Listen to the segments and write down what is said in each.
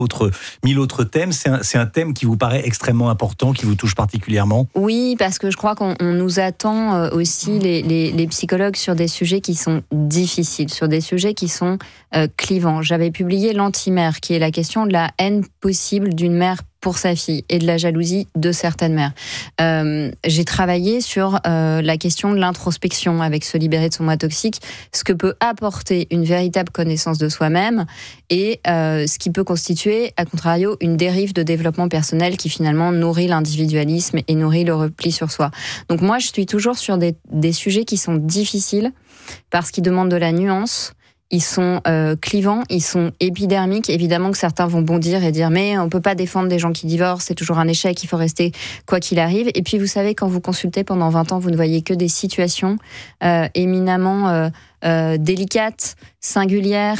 mille autres thèmes. C'est un thème qui vous paraît extrêmement important, qui vous touche particulièrement? Oui, parce que je crois qu'on nous attend aussi, les psychologues, sur des sujets qui sont difficiles, sur des sujets qui sont clivants. J'avais publié l'anti-mère, qui est la question de la haine possible d'une mère pour sa fille et de la jalousie de certaines mères. J'ai travaillé sur la question de l'introspection avec Se libérer de son moi toxique, ce que peut apporter une véritable connaissance de soi-même et ce qui peut constituer, à contrario, une dérive de développement personnel qui finalement nourrit l'individualisme et nourrit le repli sur soi. Donc moi, je suis toujours sur des sujets qui sont difficiles parce qu'ils demandent de la nuance. Ils sont clivants, ils sont épidermiques. Évidemment que certains vont bondir et dire mais on peut pas défendre des gens qui divorcent, c'est toujours un échec, il faut rester quoi qu'il arrive. Et puis vous savez, quand vous consultez pendant 20 ans, vous ne voyez que des situations éminemment délicates, singulières,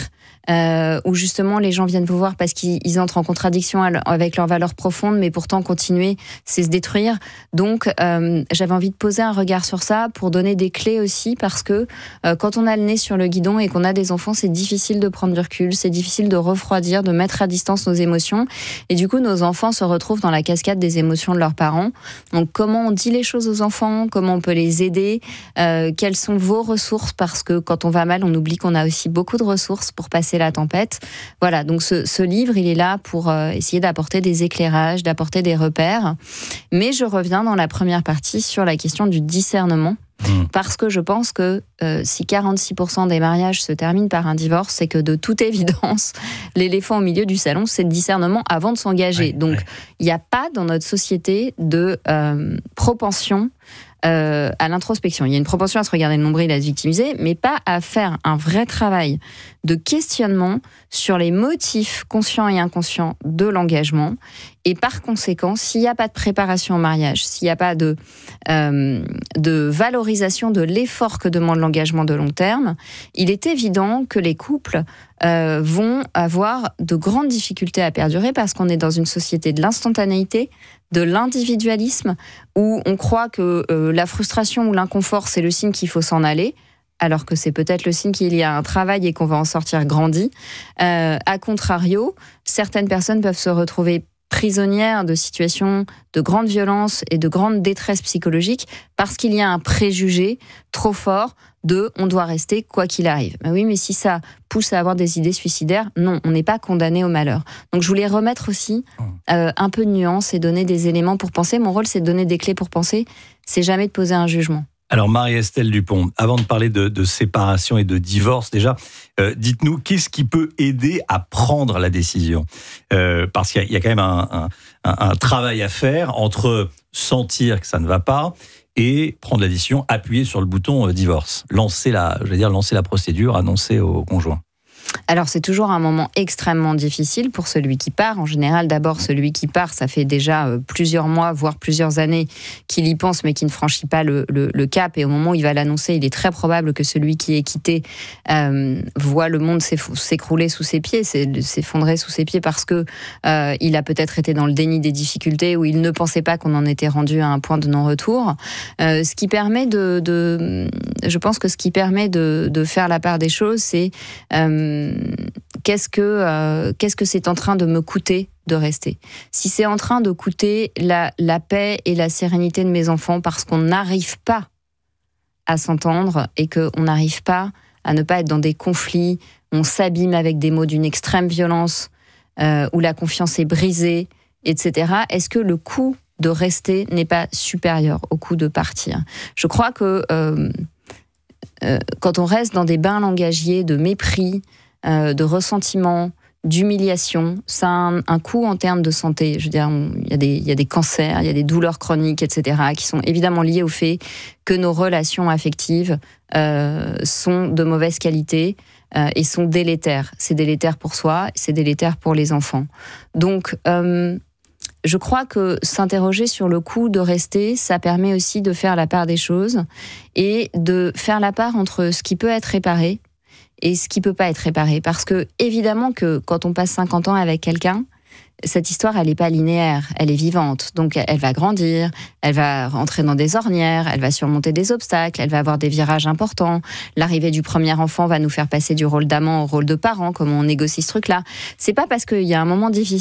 où justement les gens viennent vous voir parce qu'ils entrent en contradiction avec leurs valeurs profondes, mais pourtant continuer, c'est se détruire. Donc j'avais envie de poser un regard sur ça pour donner des clés aussi, parce que quand on a le nez sur le guidon et qu'on a des enfants, c'est difficile de prendre du recul, c'est difficile de refroidir, de mettre à distance nos émotions, et du coup nos enfants se retrouvent dans la cascade des émotions de leurs parents. Donc comment on dit les choses aux enfants, comment on peut les aider, quelles sont vos ressources, parce que quand on va mal, on oublie qu'on a aussi beaucoup de ressources pour passer la tempête. Voilà, donc ce livre, il est là pour essayer d'apporter des éclairages, d'apporter des repères. Mais je reviens dans la première partie sur la question du discernement. Parce que je pense que si 46% des mariages se terminent par un divorce, c'est que de toute évidence, l'éléphant au milieu du salon, c'est le discernement avant de s'engager. Donc, il n'y a pas dans notre société de propension à l'introspection. Il y a une propension à se regarder le nombril, à se victimiser, mais pas à faire un vrai travail de questionnement sur les motifs conscients et inconscients de l'engagement. Et par conséquent, s'il n'y a pas de préparation au mariage, s'il n'y a pas de valorisation de l'effort que demande l'engagement de long terme, il est évident que les couples vont avoir de grandes difficultés à perdurer, parce qu'on est dans une société de l'instantanéité, de l'individualisme, où on croit que la frustration ou l'inconfort, c'est le signe qu'il faut s'en aller, alors que c'est peut-être le signe qu'il y a un travail et qu'on va en sortir grandi. A contrario, certaines personnes peuvent se retrouver prisonnières de situations de grande violence et de grande détresse psychologique parce qu'il y a un préjugé trop fort de « on doit rester quoi qu'il arrive ». Ben oui, mais si ça pousse à avoir des idées suicidaires, non, on n'est pas condamné au malheur. Donc je voulais remettre aussi un peu de nuance et donner des éléments pour penser. Mon rôle, c'est de donner des clés pour penser, c'est jamais de poser un jugement. Alors Marie-Estelle Dupont, avant de parler de séparation et de divorce, déjà, dites-nous, qu'est-ce qui peut aider à prendre la décision ? Parce qu'il y a quand même un travail à faire entre sentir que ça ne va pas et prendre la décision, appuyer sur le bouton divorce, lancer la procédure, annoncer au conjoint. Alors c'est toujours un moment extrêmement difficile pour celui qui part. En général, d'abord, celui qui part, ça fait déjà plusieurs mois, voire plusieurs années qu'il y pense, mais qui ne franchit pas le cap. Et au moment où il va l'annoncer, il est très probable que celui qui est quitté voit le monde s'écrouler sous ses pieds, s'effondrer sous ses pieds, parce que il a peut-être été dans le déni des difficultés, ou il ne pensait pas qu'on en était rendu à un point de non-retour. Ce qui permet je pense que ce qui permet de faire la part des choses, c'est qu'est-ce que c'est en train de me coûter de rester. Si c'est en train de coûter la paix et la sérénité de mes enfants parce qu'on n'arrive pas à s'entendre et qu'on n'arrive pas à ne pas être dans des conflits, on s'abîme avec des mots d'une extrême violence, où la confiance est brisée, etc. Est-ce que le coût de rester n'est pas supérieur au coût de partir ? Je crois que quand on reste dans des bains langagiers de mépris, de ressentiment, d'humiliation, ça a un coût en termes de santé. Je veux dire, il y a des cancers, il y a des douleurs chroniques, etc., qui sont évidemment liées au fait que nos relations affectives sont de mauvaise qualité et sont délétères. C'est délétère pour soi, c'est délétère pour les enfants. Donc, je crois que s'interroger sur le coût de rester, ça permet aussi de faire la part des choses et de faire la part entre ce qui peut être réparé et ce qui peut pas être réparé. Parce que, évidemment, que quand on passe 50 ans avec quelqu'un, cette histoire, elle n'est pas linéaire, elle est vivante. Donc, elle va grandir, elle va rentrer dans des ornières, elle va surmonter des obstacles, elle va avoir des virages importants. L'arrivée du premier enfant va nous faire passer du rôle d'amant au rôle de parent, comment on négocie ce truc-là. C'est pas parce qu'il y a un moment difficile